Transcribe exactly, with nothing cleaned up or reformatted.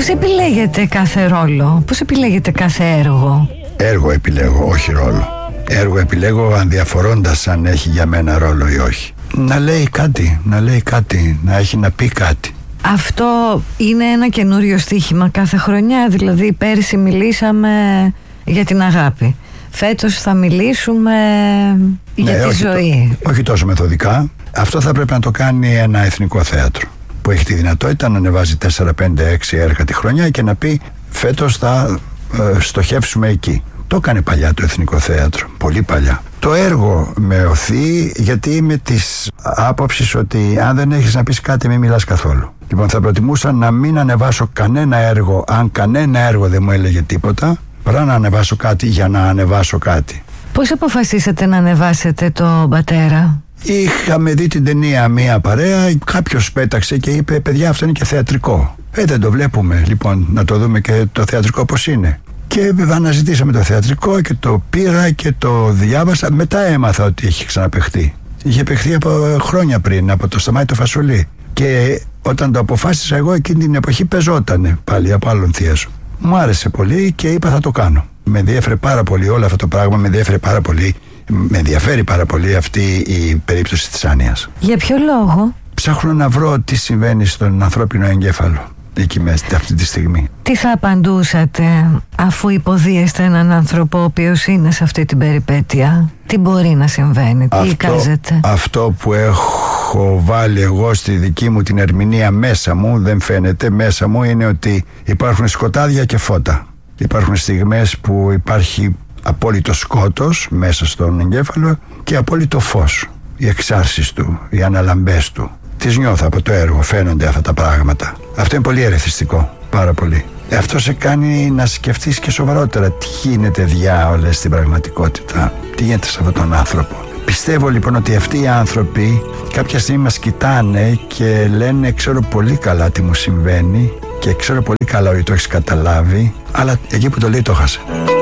Πώς επιλέγετε κάθε ρόλο, πώς επιλέγετε κάθε έργο? Έργο επιλέγω, όχι ρόλο. Έργο επιλέγω ανδιαφορώντας αν έχει για μένα ρόλο ή όχι. Να λέει κάτι, να λέει κάτι, να έχει να πει κάτι. Αυτό είναι ένα καινούριο στοίχημα κάθε χρονιά? Δηλαδή πέρσι μιλήσαμε για την αγάπη, φέτος θα μιλήσουμε για ναι, τη όχι ζωή. Το, όχι τόσο μεθοδικά. Αυτό θα πρέπει να το κάνει ένα εθνικό θέατρο που έχει τη δυνατότητα να ανεβάζει τέσσερα, πέντε, έξι έργα τη χρονιά και να πει φέτος θα ε, στοχεύσουμε εκεί. Το έκανε παλιά το Εθνικό Θέατρο, πολύ παλιά. Το έργο με οθεί γιατί είμαι της άποψης ότι αν δεν έχεις να πεις κάτι μην μιλάς καθόλου. Λοιπόν, θα προτιμούσα να μην ανεβάσω κανένα έργο αν κανένα έργο δεν μου έλεγε τίποτα, παρά να ανεβάσω κάτι για να ανεβάσω κάτι. Πώς αποφασίσατε να ανεβάσετε το Πατέρα? Είχαμε δει την ταινία μία παρέα, κάποιος πέταξε και είπε παιδιά αυτό είναι και θεατρικό. Ε δεν το βλέπουμε, λοιπόν να το δούμε και το θεατρικό πώς είναι. Και αναζητήσαμε το θεατρικό και το πήρα και το διάβασα. Μετά έμαθα ότι είχε ξαναπαιχτεί. Είχε παιχτεί από χρόνια πριν, από το Σταμάτη το Φασολί. Και όταν το αποφάσισα εγώ εκείνη την εποχή παίζότανε πάλι από άλλον θείασο. Μου άρεσε πολύ και είπα θα το κάνω. Με ενδιέφερε πάρα πολύ όλο αυτό το πράγμα, με ενδιέφερε πάρα πολύ, με ενδιαφέρει πάρα πολύ αυτή η περίπτωση της άνοιας. Για ποιο λόγο? Ψάχνω να βρω τι συμβαίνει στον ανθρώπινο εγκέφαλο εκεί μέσα αυτή τη στιγμή. Τι θα απαντούσατε αφού υποδίεστε έναν άνθρωπο ο οποίος είναι σε αυτή την περιπέτεια? Τι μπορεί να συμβαίνει, τι εικάζετε? Αυτό που έχω βάλει εγώ στη δική μου την ερμηνεία μέσα μου, δεν φαίνεται μέσα μου, είναι ότι υπάρχουν σκοτάδια και φώτα. Υπάρχουν στιγμές που υπάρχει απόλυτο σκότος μέσα στον εγκέφαλο και απόλυτο φως. Οι εξάρσεις του, οι αναλαμπές του. Τις νιώθω από το έργο, φαίνονται αυτά τα πράγματα. Αυτό είναι πολύ ερεθιστικό, πάρα πολύ. Αυτό σε κάνει να σκεφτείς και σοβαρότερα τι γίνεται διάολες στην πραγματικότητα, τι γίνεται σε αυτόν τον άνθρωπο. Πιστεύω λοιπόν ότι αυτοί οι άνθρωποι κάποια στιγμή μας κοιτάνε και λένε ξέρω πολύ καλά τι μου συμβαίνει και ξέρω πολύ καλά ότι το έχεις καταλάβει, αλλά εκεί που το λέει το χάσε.